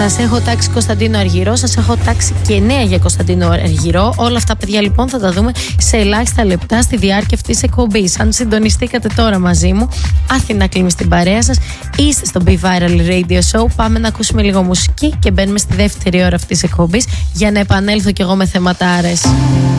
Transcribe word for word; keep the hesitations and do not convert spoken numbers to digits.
Σας έχω τάξει Κωνσταντίνο Αργυρό, σας έχω τάξει και νέα για Κωνσταντίνο Αργυρό. Όλα αυτά, παιδιά, λοιπόν, θα τα δούμε σε ελάχιστα λεπτά στη διάρκεια αυτής της εκπομπής. Αν συντονιστήκατε τώρα μαζί μου, Αθηνά Κλίμη στην παρέα σας, είστε στο Be Viral Radio Show. Πάμε να ακούσουμε λίγο μουσική και μπαίνουμε στη δεύτερη ώρα αυτής της εκπομπής για να επανέλθω κι εγώ με θεματάρες.